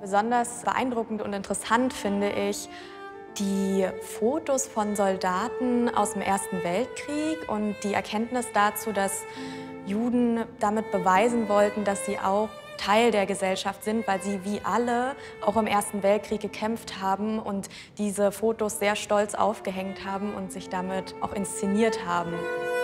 Besonders beeindruckend und interessant finde ich die Fotos von Soldaten aus dem Ersten Weltkrieg und die Erkenntnis dazu, dass Juden damit beweisen wollten, dass sie auch Teil der Gesellschaft sind, weil sie wie alle auch im Ersten Weltkrieg gekämpft haben und diese Fotos sehr stolz aufgehängt haben und sich damit auch inszeniert haben.